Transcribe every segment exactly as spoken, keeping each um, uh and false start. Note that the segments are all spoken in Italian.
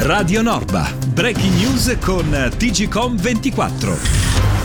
Radio Norba. Breaking news con T G Com ventiquattro.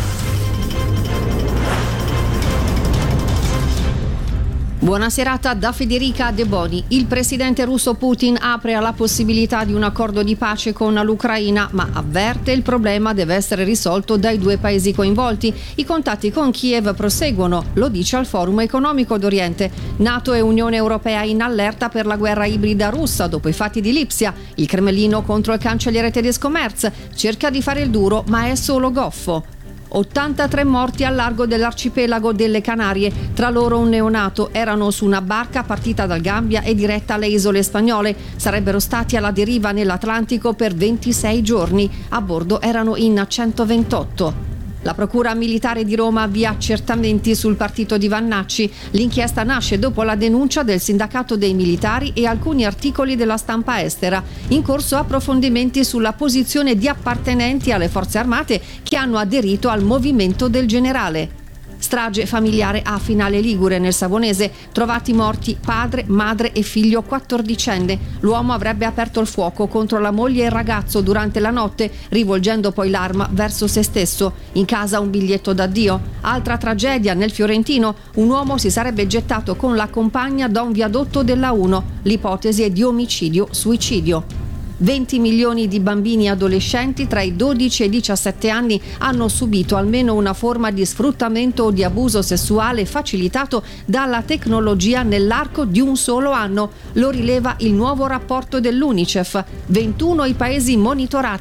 Buona serata da Federica De Boni. Il presidente russo Putin apre alla possibilità di un accordo di pace con l'Ucraina, ma avverte il problema deve essere risolto dai due paesi coinvolti. I contatti con Kiev proseguono, lo dice al Forum Economico d'Oriente. NATO e Unione Europea in allerta per la guerra ibrida russa dopo i fatti di Lipsia. Il Cremlino contro il cancelliere tedesco Merz cerca di fare il duro, ma è solo goffo. ottantatré morti al largo dell'arcipelago delle Canarie, tra loro un neonato. Erano su una barca partita dal Gambia e diretta alle isole spagnole. Sarebbero stati alla deriva nell'Atlantico per ventisei giorni. A bordo erano in centoventotto. La Procura Militare di Roma avvia accertamenti sul partito di Vannacci. L'inchiesta nasce dopo la denuncia del sindacato dei militari e alcuni articoli della stampa estera. In corso approfondimenti sulla posizione di appartenenti alle forze armate che hanno aderito al movimento del generale. Strage familiare a Finale Ligure nel Savonese, trovati morti padre, madre e figlio quattordicenne. L'uomo avrebbe aperto il fuoco contro la moglie e il ragazzo durante la notte, rivolgendo poi l'arma verso se stesso. In casa un biglietto d'addio. Altra tragedia nel Fiorentino, un uomo si sarebbe gettato con la compagna da un viadotto della uno. L'ipotesi è di omicidio-suicidio. venti milioni di bambini e adolescenti tra i dodici e i diciassette anni hanno subito almeno una forma di sfruttamento o di abuso sessuale facilitato dalla tecnologia nell'arco di un solo anno. Lo rileva il nuovo rapporto dell'UNICEF. ventuno i paesi monitorati